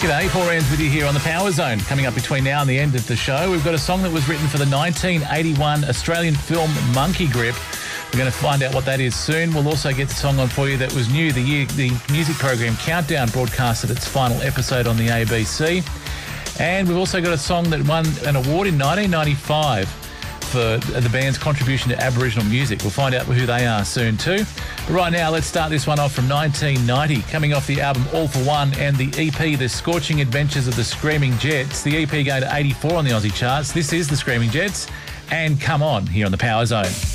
G'day, Paul Rans with you here on the Power Zone. Coming up between now and the end of the show, we've got a song that was written for the 1981 Australian film Monkey Grip. We're going to find out what that is soon. We'll also get the song on for you that was new. The music program Countdown broadcasted its final episode on the ABC. And we've also got a song that won an award in 1995 for the band's contribution to Aboriginal music. We'll find out who they are soon too. But right now, let's start this one off from 1990, coming off the album All For One and the EP The Scorching Adventures of the Screaming Jets. The EP going to 84 on the Aussie charts. This is The Screaming Jets and Come On here on the Power Zone.